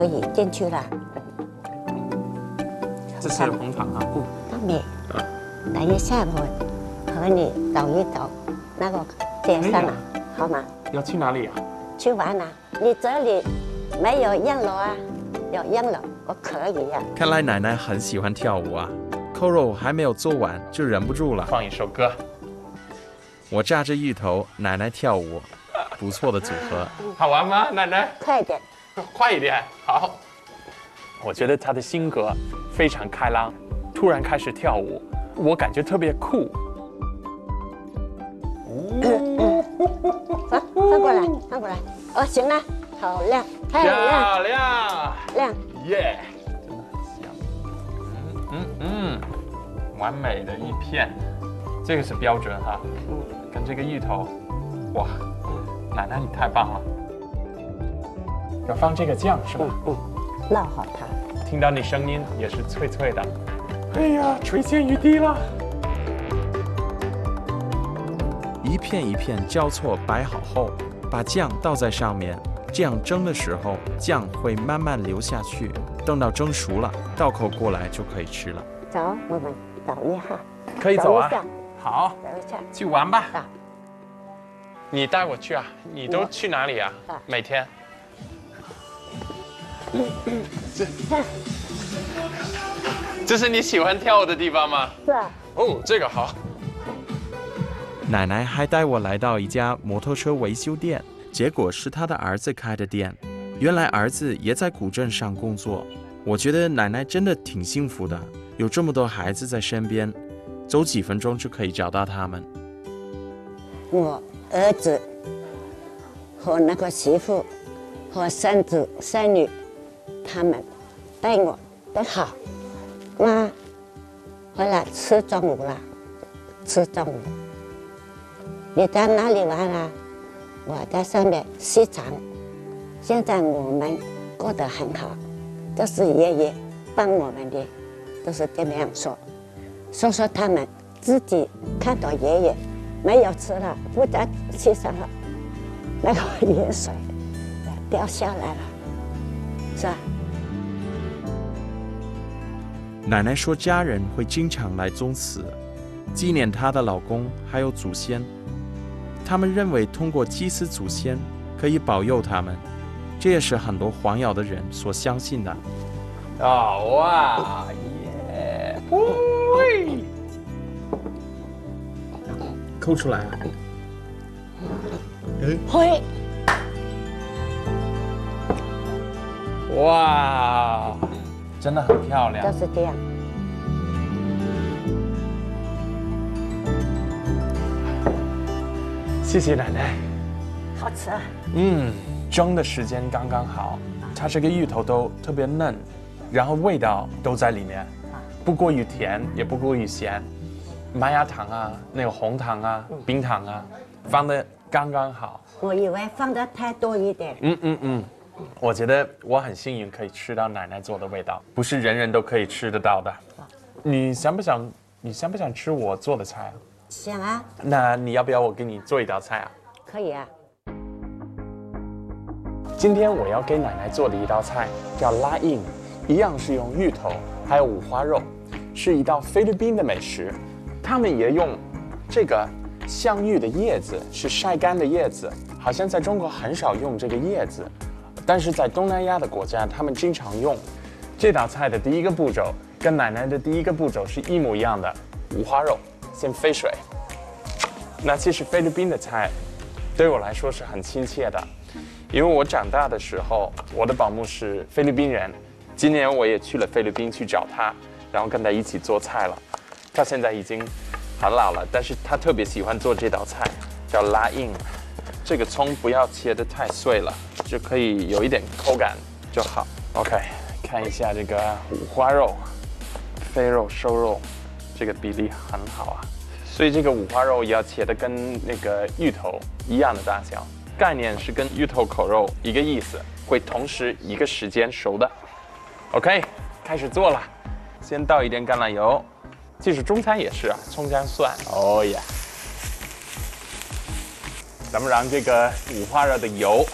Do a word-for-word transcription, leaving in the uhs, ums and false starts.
可以进去了。 这是红糖啊。 嗯，大米，等一下我和你走一走那个街上啊，好吗？ 要去哪里啊？ 去玩啊！你这里没有烟楼啊？有烟楼，我可以啊。 看来奶奶很喜欢跳舞啊。扣肉还没有做完就忍不住了， 放一首歌。 我榨着芋头，奶奶跳舞，不错的组合。 好玩吗，奶奶？ 快点， 快一点。好。我觉得她的性格非常开朗，突然开始跳舞，我感觉特别酷。 翻翻过来，翻过来。哦，行了，好亮，太亮， 漂亮， 亮， 耶！真的很香。嗯嗯嗯，完美的一片。这个是标准哈。嗯。跟这个芋头，哇，奶奶你太棒了。要放这个酱是吧？ 嗯，烙好它。 听到你声音也是脆脆的。哎呀，垂涎欲滴了。 一片一片交错摆好后，把酱倒在上面，这样蒸的时候酱会慢慢流下去，等到蒸熟了，倒扣过来就可以吃了。 走，我们走一下。 可以走啊。 走一下好， 走一下， 去玩吧。 走。 你带我去啊？你都去哪里啊？ 啊每天？这这是你喜欢跳舞的地方吗？ 是啊。 哦，这个好。 奶奶还带我来到一家摩托车维修店，结果是他的儿子开的店。原来儿子也在古镇上工作。我觉得奶奶真的挺幸福的，有这么多孩子在身边，走几分钟就可以找到他们。 我儿子和那个媳妇和孙子孙女，他们对我都好。妈，回来吃中午了，吃中午。你在哪里玩啊？我在上面西藏。现在我们过得很好，这是爷爷帮我们的，都是这么样说。说说他们自己看到爷爷没有吃了，不在西上了，那个盐水掉下来了，是吧？ 奶奶说家人会经常来宗祠，纪念她的老公还有祖先。他们认为通过祭祀祖先可以保佑他们，这也是很多黄瑶的人所相信的。 哦哇耶！喂，抠出来啊！ 会。 哇，真的很漂亮。 就是这样。 谢谢奶奶。 好吃啊！ 嗯，蒸的时间刚刚好，它这个芋头都特别嫩，然后味道都在里面，不过于甜，也不过于咸。麦芽糖啊，那个红糖啊，冰糖啊，放的刚刚好。 我以为放的太多一点。 嗯嗯嗯，我觉得我很幸运可以吃到奶奶做的味道，不是人人都可以吃得到的。你想不想？你想不想吃我做的菜啊？ 想啊。 那你要不要我给你做一道菜啊？ 可以啊。 今天我要给奶奶做的一道菜叫拉印，一样是用芋头还有五花肉，是一道菲律宾的美食。他们也用这个香芋的叶子，是晒干的叶子，好像在中国很少用这个叶子，但是在东南亚的国家他们经常用。这道菜的第一个步骤跟奶奶的第一个步骤是一模一样的，五花肉先飞水。那其实菲律宾的菜对我来说是很亲切的，因为我长大的时候，我的保姆是菲律宾人，今年我也去了菲律宾去找他，然后跟他一起做菜了。他现在已经很老了，但是他特别喜欢做这道菜，叫拉印。这个葱不要切得太碎了，就可以有一点口感就好。OK， 看一下这个五花肉、肥肉、瘦肉，这个比例很好啊。所以这个五花肉也要切得跟那个芋头一样的大小。概念是跟芋头口肉一个意思，会同时一个时间熟的。OK， 开始做了。先倒一点橄榄油，其实中餐也是啊，葱姜蒜。哦耶！咱们让这个五花肉的油